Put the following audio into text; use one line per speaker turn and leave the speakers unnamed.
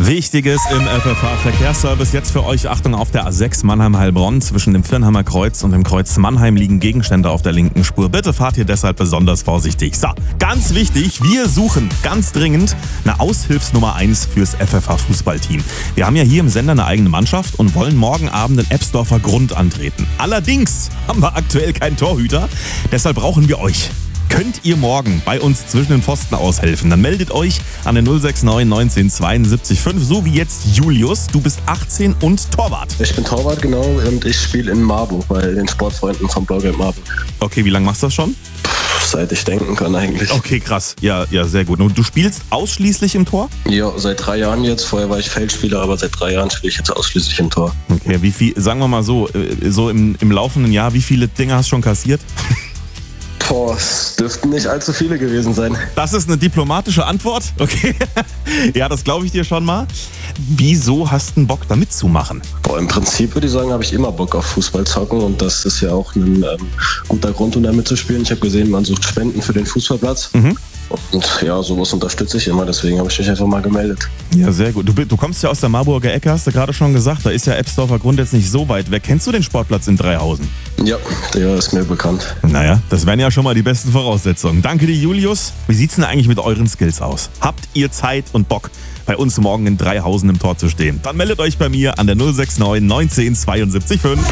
Wichtiges im FFH-Verkehrsservice jetzt für euch. Achtung, auf der A6 Mannheim-Heilbronn zwischen dem Firnheimer Kreuz und dem Kreuz Mannheim liegen Gegenstände auf der linken Spur. Bitte fahrt hier deshalb besonders vorsichtig. So, ganz wichtig, wir suchen ganz dringend eine Aushilfsnummer 1 fürs FFH-Fußballteam. Wir haben ja hier im Sender eine eigene Mannschaft und wollen morgen Abend in Ebsdorfer Grund antreten. Allerdings haben wir aktuell keinen Torhüter, deshalb brauchen wir euch. Könnt ihr morgen bei uns zwischen den Pfosten aushelfen? Dann meldet euch an den 069 19 72 5, so wie jetzt Julius. Du bist 18 und Torwart.
Ich bin Torwart, genau, und ich spiele in Marburg bei den Sportfreunden von Blau-Gelb Marburg.
Okay, wie lange machst du das schon?
Seit ich denken kann eigentlich.
Okay, krass. Ja, sehr gut. Und du spielst ausschließlich im Tor?
Ja, seit 3 Jahren jetzt. Vorher war ich Feldspieler, aber seit 3 Jahren spiele ich jetzt ausschließlich im Tor.
Okay, wie viel, sagen wir mal so im laufenden Jahr, wie viele Dinge hast du schon kassiert?
Boah, es dürften nicht allzu viele gewesen sein.
Das ist eine diplomatische Antwort. Okay. Ja, das glaube ich dir schon mal. Wieso hast du einen Bock, da mitzumachen?
Boah, im Prinzip würde ich sagen, habe ich immer Bock auf Fußball zocken und das ist ja auch ein guter Grund, um da mitzuspielen. Ich habe gesehen, man sucht Spenden für den Fußballplatz. Und ja, sowas unterstütze ich immer, deswegen habe ich mich einfach mal gemeldet.
Ja, sehr gut. Du kommst ja aus der Marburger Ecke, hast du gerade schon gesagt. Da ist ja Ebsdorfer Grund jetzt nicht so weit weg. Kennst du den Sportplatz in Dreihausen?
Ja, der ist mir bekannt.
Naja, das wären ja schon mal die besten Voraussetzungen. Danke dir, Julius. Wie sieht's denn eigentlich mit euren Skills aus? Habt ihr Zeit und Bock, bei uns morgen in Dreihausen im Tor zu stehen? Dann meldet euch bei mir an der 069 19 72 5.